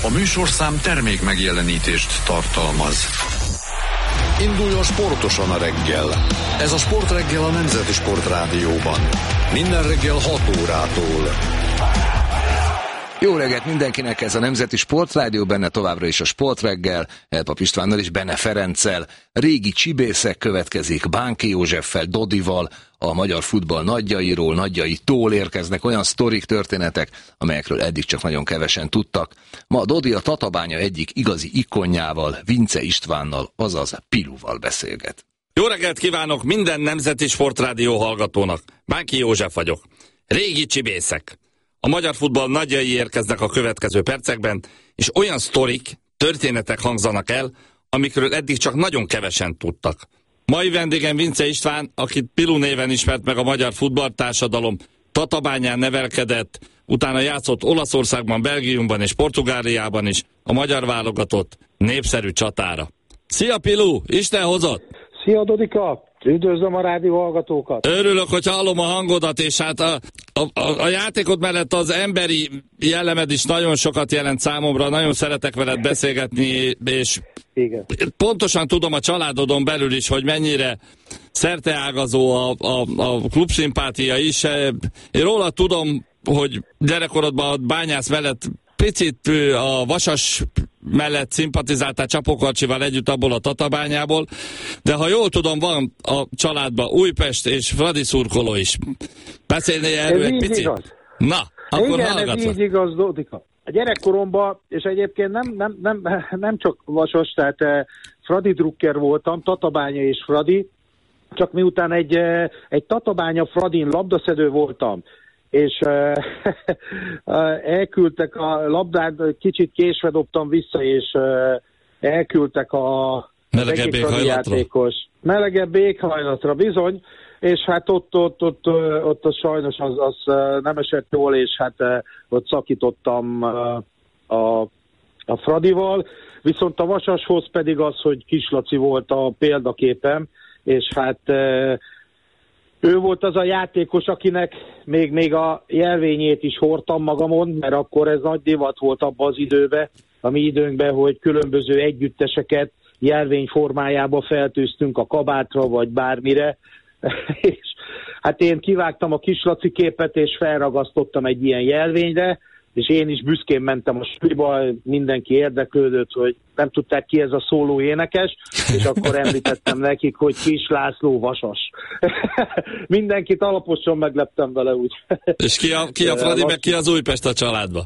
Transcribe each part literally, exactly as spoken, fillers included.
A műsorszám termék megjelenítést tartalmaz. Induljon sportosan a reggel. Ez a Sportreggel a Nemzeti Sportrádióban. Minden reggel hat órától. Jó reggelt mindenkinek, ez a Nemzeti Sportrádió, benne továbbra is a Sportreggel, Elpap Istvánnal és Benne Ferenccel. Régi csibészek következik, Bánki Józseffel, Dodival, a magyar futball nagyjairól, nagyjaitól érkeznek olyan sztorik, történetek, amelyekről eddig csak nagyon kevesen tudtak. Ma Dodi a Tatabánya egyik igazi ikonjával, Vince Istvánnal, azaz Piluval beszélget. Jó reggelt kívánok minden Nemzeti Sportrádió hallgatónak, Bánki József vagyok. Régi csibészek. A magyar futball nagyjai érkeznek a következő percekben, és olyan sztorik, történetek hangzanak el, amikről eddig csak nagyon kevesen tudtak. Mai vendégem Vince István, akit Pilu néven ismert meg a magyar futballtársadalom, Tatabányán nevelkedett, utána játszott Olaszországban, Belgiumban és Portugáliában is, a magyar válogatott népszerű csatára. Szia Pilu, Isten hozott! Szia Dodika! Üdvözlöm a rádió hallgatókat! Örülök, hogy hallom a hangodat, és hát a, a, a, a játékod mellett az emberi jellemed is nagyon sokat jelent számomra, nagyon szeretek veled beszélgetni, és igen. Pontosan tudom a családodon belül is, hogy mennyire szerteágazó a, a, a klubszimpátia is. Én róla tudom, hogy gyerekkorodban a Bányász mellett picit a Vasas mellett szimpatizáltál Csapokarcsival együtt abból a Tatabányából, de ha jól tudom, van a családban Újpest és Fradi szurkoló is. Beszélnél erről egy picit? Igaz. Na, akkor igen, hallgatlak. ez így igaz, Dodika. A gyerekkoromban, és egyébként nem, nem, nem, nem csak Vasas, tehát eh, Fradi drukker voltam, Tatabánya és Fradi, csak miután egy, eh, egy Tatabánya Fradin labdaszedő voltam, és uh, elküldtek a labdát, kicsit késve dobtam vissza, és uh, elküldtek a melegebb éghajlatra. Melegebb éghajlatra, bizony, és hát ott, ott, ott, ott, ott sajnos az, az nem esett jól, és hát ott szakítottam a, a Fradival, viszont a Vasashoz pedig az, hogy Kislaci volt a példaképem, és hát ő volt az a játékos, akinek még, még a jelvényét is hordtam magamon, mert akkor ez nagy divat volt abban az időben, a mi időnkben, hogy különböző együtteseket jelvény formájába feltűztünk a kabátra, vagy bármire. És hát én kivágtam a Kislaci képet, és felragasztottam egy ilyen jelvényre, és én is büszkén mentem a suliba, mindenki érdeklődött, hogy nem tudták ki ez a szóló énekes, és akkor említettem nekik, hogy Kis László Vasas. Mindenkit alaposan megleptem vele úgy. És ki a, ki a Fradi, meg ki az Újpest a családba?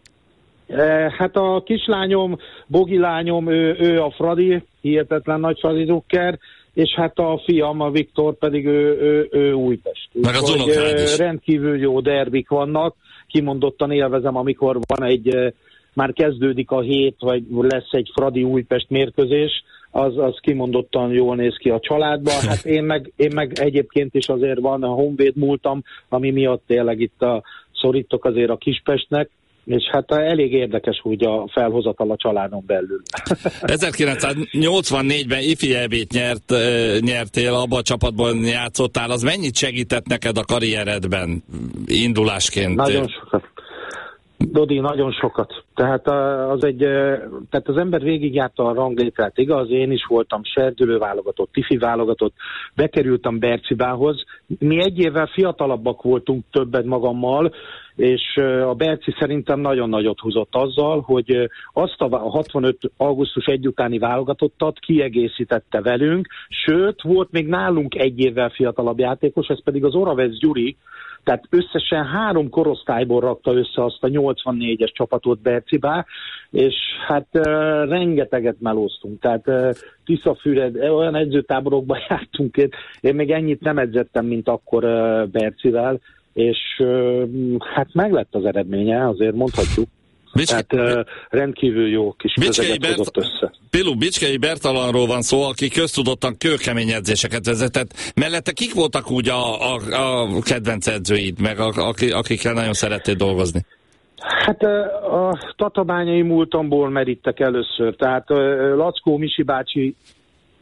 Hát a kislányom, Bogi lányom, ő, ő a Fradi, hihetetlen nagy Fradi drukker, és hát a fiam, a Viktor pedig ő, ő, ő Újpest. Meg az unokád is. Rendkívül jó derbik vannak, kimondottan élvezem, amikor van egy, már kezdődik a hét, vagy lesz egy Fradi-Újpest mérkőzés, az, az kimondottan jól néz ki a családban. Hát én meg, én meg egyébként is azért van a Honvéd múltam, ami miatt tényleg itt a, szorítok azért a Kispestnek, és hát elég érdekes úgy a felhozatal a családon belül. ezerkilencszáznyolcvannégyben ifi é bét nyert, nyertél, abban a csapatban játszottál, az mennyit segített neked a karrieredben indulásként? Nagyon sokat. Dodi, nagyon sokat. Tehát az, egy, tehát az ember végigjárta a ranglétrát, igaz? Én is voltam serdülő válogatott, tifi válogatott, bekerültem Bercibához. Mi egy évvel fiatalabbak voltunk többet magammal, és a Berci szerintem nagyon nagyot húzott azzal, hogy azt a hatvanöt augusztus egy utáni válogatottat kiegészítette velünk, sőt, volt még nálunk egy évvel fiatalabb játékos, ez pedig az Oravec Gyuri, tehát összesen három korosztályból rakta össze azt a nyolcvannégyes csapatot Bercibá, és hát uh, rengeteget melóztunk, tehát uh, Tiszafüred, olyan edzőtáborokban jártunk, én, én még ennyit nem edzettem, mint akkor uh, Bercivel, és uh, hát meglett az eredménye, azért mondhatjuk. Bicske... Tehát uh, rendkívül jó kis közeget Bert... hozott össze. Pilu, Bicskei Bertalanról van szó, aki köztudottan kőkemény edzéseket vezetett. Mellette kik voltak úgy a, a, a kedvenc edzőid, meg a, a, akikkel nagyon szerettél dolgozni? Hát a tatabányai múltamból merítek először. Tehát Lackó Misi bácsi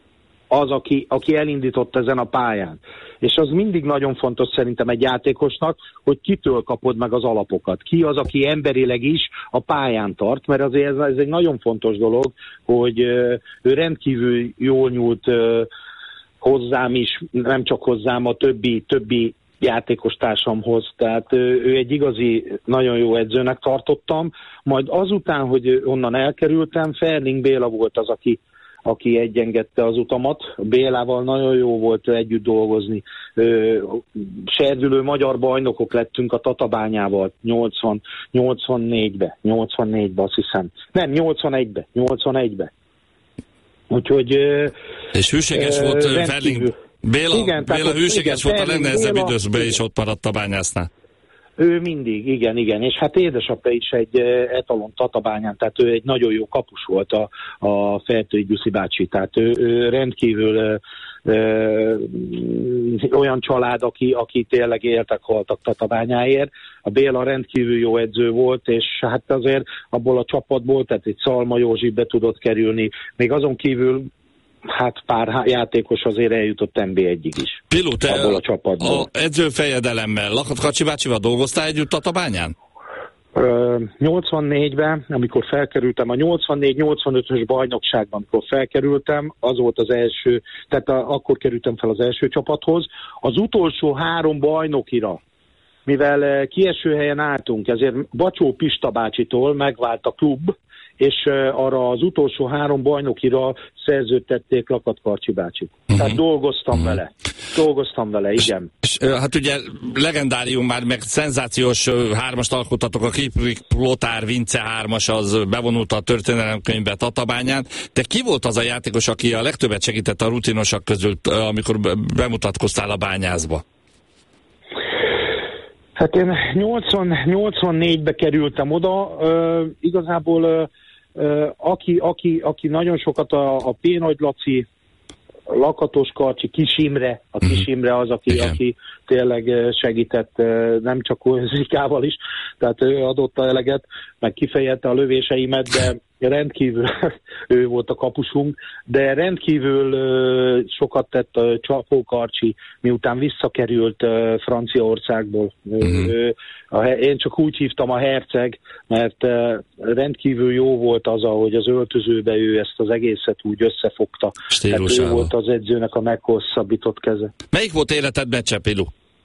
az, aki, aki elindított ezen a pályán. És az mindig nagyon fontos szerintem egy játékosnak, hogy kitől kapod meg az alapokat. Ki az, aki emberileg is a pályán tart, mert azért ez, ez egy nagyon fontos dolog, hogy uh, ő rendkívül jól nyúlt uh, hozzám is, nem csak hozzám, a többi, többi játékos társamhoz. Tehát uh, ő egy igazi, nagyon jó edzőnek tartottam. Majd azután, hogy onnan elkerültem, Ferling Béla volt az, aki aki egyengedte az utamat. Bélával nagyon jó volt együtt dolgozni. Serdülő magyar bajnokok lettünk a Tatabányával nyolcvan, nyolcvannégybe. nyolcvannégybe azt hiszem. Nem, nyolcvanegybe. nyolcvanegybe. Úgyhogy... És hűséges volt Ferling Béla, igen, Béla hűséges igen, volt a legnehezebb időszben is ott maradt a bányásznál. Ő mindig, igen, igen, és hát édesapja is egy etalon Tatabányán, tehát ő egy nagyon jó kapus volt a, a Fertői Gyuszi bácsi, tehát ő, ő rendkívül ö, ö, olyan család, aki, aki tényleg éltek, haltak Tatabányáért. A Béla rendkívül jó edző volt, és hát azért abból a csapatból, tehát egy Szalma Józsi be tudott kerülni, még azon kívül hát pár játékos azért eljutott en bé egyig is. Pilu, te abból a csapatból. A edzőfejedelemmel Lakatkacsi bácsival dolgoztál együtt Tatabányán? nyolcvannégyben, amikor felkerültem, a nyolcvannégy nyolcvanötös bajnokságban, amikor felkerültem, az volt az első, tehát a, akkor kerültem fel az első csapathoz. Az utolsó három bajnokira, mivel kieső helyen álltunk, ezért Bacsó Pista bácsitól megvált a klub, és arra az utolsó három bajnokira szerződtették Lakatkacsi bácsit. Uh-huh. Tehát dolgoztam uh-huh. vele. Dolgoztam vele, igen. És, és hát ugye legendárium már, meg szenzációs hármast alkottatok, a Kiprik Lothár Vince hármas, az bevonult a történelemkönyvbe Tatabányán. De ki volt az a játékos, aki a legtöbbet segített a rutinosak közül, amikor bemutatkoztál a bányászba? Hát én nyolcvan, nyolcvannégybe kerültem oda, uh, igazából uh, aki, aki, aki nagyon sokat a, a P. Nagy Laci, Lakatos Karcsi, Kis Imre, a Kis Imre az, aki, aki tényleg segített, nem csak Zikával is, tehát ő adotta eleget, meg kifejezte a lövéseimet, de rendkívül ő volt a kapusunk, de rendkívül sokat tett a Csapó Karcsi, miután visszakerült Franciaországból. Uh-huh. Én csak úgy hívtam a herceg, mert rendkívül jó volt az, ahogy az öltözőbe ő ezt az egészet úgy összefogta. Tehát ő volt az edzőnek a meghosszabbított keze. Melyik volt életed meccse, Pilu?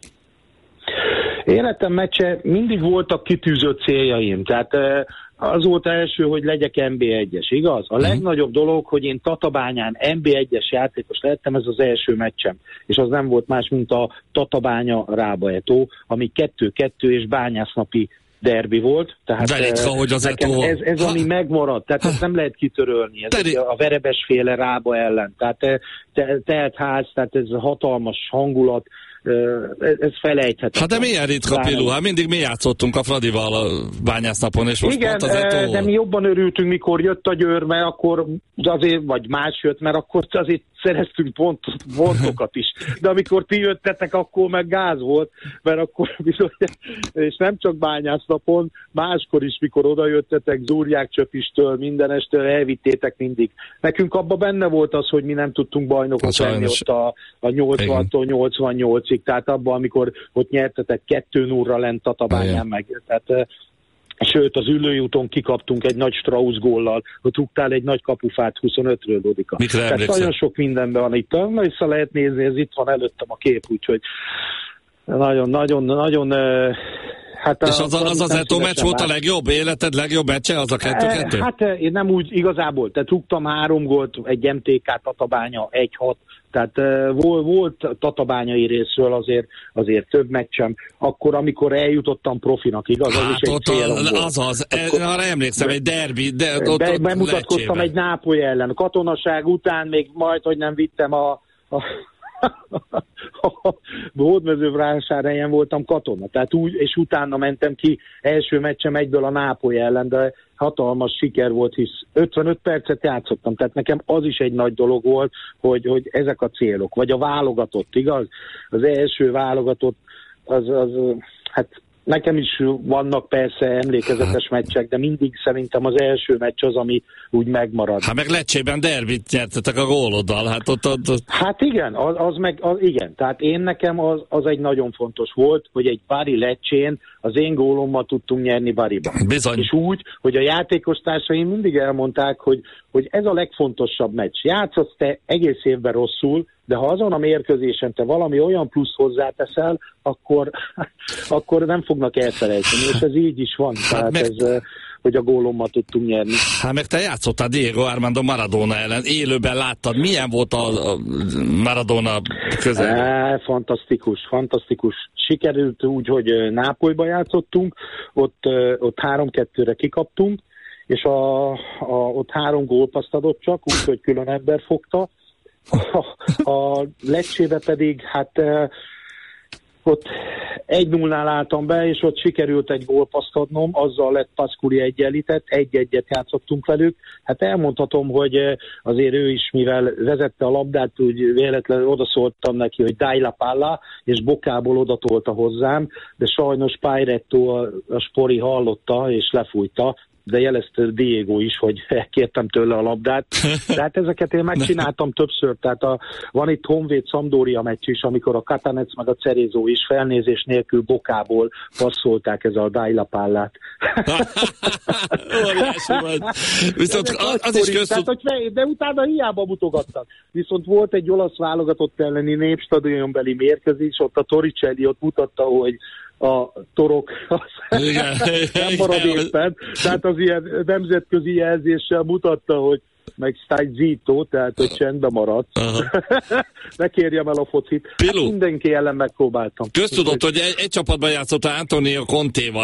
Életem meccse, mindig voltak kitűzött céljaim, tehát az volt első, hogy legyek en bé egyes, igaz? A legnagyobb dolog, hogy én Tatabányán en bé egyes játékos lettem, ez az első meccsem. És az nem volt más, mint a Tatabánya Rába Etó, ami kettő-kettő és bányásznapi derbi volt. Tehát de ritka, hogy az Etó... ez, ez ami megmaradt, tehát ezt nem lehet kitörölni. Ez de... a Verebesféle Rába ellen. Tehát te, telt ház, tehát ez hatalmas hangulat, ez felejthetetlen. Hát de milyen ritka, Pilu? Hát mindig mi játszottunk a Fradival a bányásznapon, és most igen, pont az Etó... de mi jobban örültünk, mikor jött a Győr, mert akkor azért, vagy más jött, mert akkor azért szereztünk pont, pontokat is. De amikor ti jöttetek, akkor meg gáz volt, mert akkor bizony, és nem csak bányásznapon, máskor is, mikor oda jöttetek, Zúrják Csöpistől, mindenestől elvittétek mindig. Nekünk abban benne volt az, hogy mi nem tudtunk bajnokot lenni ott a, a nyolcvantól nyolcvannyolcig, tehát abban, amikor ott nyertetek kettő nullra lent Tatabányán meg. Tehát, sőt, az Üllői úton kikaptunk egy nagy Strauss góllal, hogy rúgtál egy nagy kapufát huszonötről, Dodika. Tehát nagyon sok mindenben van itt. Vissza lehet nézni, ez itt van előttem a kép, úgyhogy nagyon, nagyon, nagyon... Hát és az az, az Etó meccs volt a legjobb életed, legjobb meccse, az a kettő-kettő? Hát én nem úgy igazából, tehát rúgtam három gólt, egy em té ká Tatabánya egy hat, tehát uh, volt, volt tatabányai részről azért, azért több meccsem. Akkor, amikor eljutottam profinak, igaz? Hát az is egy ott a, az az, akkor, arra emlékszem, egy derbi, de ott, be, ott bemutatkoztam egy Nápoly ellen. A katonaság után még majd, hogy nem vittem a, a Hódmezővásárhelyen voltam katona, tehát úgy, és utána mentem ki, első meccsem egyből a Nápoly ellen, de hatalmas siker volt, hisz ötvenöt percet játszottam, tehát nekem az is egy nagy dolog volt, hogy, hogy ezek a célok, vagy a válogatott, igaz? Az első válogatott, az, az hát nekem is vannak persze emlékezetes meccsek, de mindig szerintem az első meccs az, ami úgy megmarad. Hát meg Leccsében derbit nyertetek a góloddal, hát ott... ott, ott... Hát igen, az, az meg, az, igen, tehát én nekem az, az egy nagyon fontos volt, hogy egy Bari Leccsén az én gólommal tudtunk nyerni Bariba. Bizony. És úgy, hogy a játékos társaim mindig elmondták, hogy, hogy ez a legfontosabb meccs. Játszasz te egész évben rosszul, de ha azon a mérkőzésen te valami olyan plusz hozzáteszel, akkor, akkor nem fognak elfelejteni, és ez így is van. Hát tehát meg... ez, hogy a gólommal tudtunk nyerni. Hát meg te játszottál Diego Armando Maradona ellen, élőben láttad, milyen volt a, a Maradona közel? E, fantasztikus, fantasztikus. Sikerült úgy, hogy Nápolyba játszottunk, ott, ott három-kettőre kikaptunk, és a, a, ott három gólpaszt adott csak, úgyhogy külön ember fogta. A, a Lecsébe pedig, hát ott egy nullnál álltam be, és ott sikerült egy gólpaszt adnom, azzal lett Pasculi egyenlített, egy-egyet játszottunk velük. Hát elmondhatom, hogy azért ő is, mivel vezette a labdát, úgy véletlenül odaszóltam neki, hogy dai la palla, és bokából odatolta hozzám, de sajnos Pairetto a, a Spori hallotta, és lefújta, de jelezte Diego is, hogy kértem tőle a labdát. De hát ezeket én megcsináltam többször, tehát a, van itt Honvéd Sampdoria meccs is, amikor a Katanec meg a Cerezo is felnézés nélkül bokából passzolták ez a dai la pallát. Viszont az, az is köztud... tehát, de utána hiába mutogattak. Viszont volt egy olasz válogatott elleni népstadionbeli mérkőzés, ott a Torricelli ott mutatta, hogy a torok igen, nem marad éppen, tehát az ilyen nemzetközi jelzéssel mutatta, hogy meg stai zitto, tehát hogy csendben maradt. Ne kérjem el a focit. Hát mindenki ellen megpróbáltam. Köztudott, hogy egy, egy csapatban játszott Antonio Contéval.